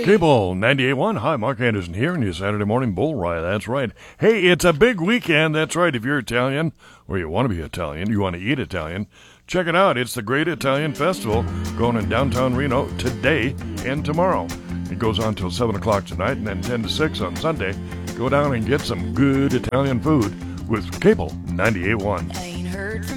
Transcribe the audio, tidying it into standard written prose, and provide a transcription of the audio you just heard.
Cable 98.1. Hi, Mark Anderson here in your Saturday morning bull ride. That's right. Hey, it's a big weekend. That's right. If you're Italian or you want to be Italian, you want to eat Italian, check it out. It's the Great Italian Festival going in downtown Reno today and tomorrow. It goes on till 7 o'clock tonight and then 10 to 6 on Sunday. Go down and get some good Italian food with Cable 98.1.